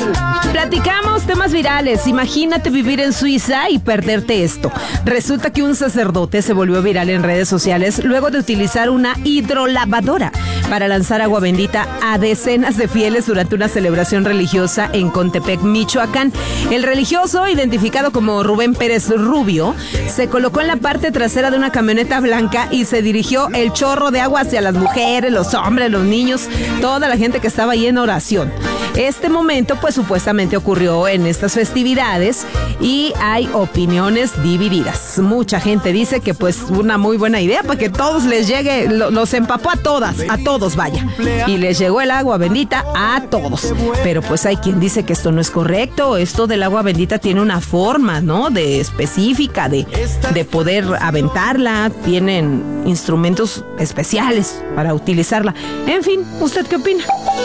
Platicamos temas virales. Imagínate vivir en Suiza y perderte esto. Resulta que un sacerdote se volvió viral en redes sociales luego de utilizar una hidrolavadora para lanzar agua bendita a decenas de fieles durante una celebración religiosa en Contepec, Michoacán. El religioso, identificado como Rubén Pérez Rubio, se colocó en la parte trasera de una camioneta blanca y se dirigió el chorro de agua hacia las mujeres, los hombres, los niños, toda la gente que estaba ahí en oración. Este momento, pues supuestamente ocurrió en estas festividades y hay opiniones divididas. Mucha gente dice que pues una muy buena idea para que todos les llegue, los empapó a todos vaya. Y les llegó el agua bendita a todos. Pero pues hay quien dice que esto no es correcto. Esto del agua bendita tiene una forma, ¿no? De específica, de poder aventarla. Tienen instrumentos especiales para utilizarla. En fin, ¿usted qué opina?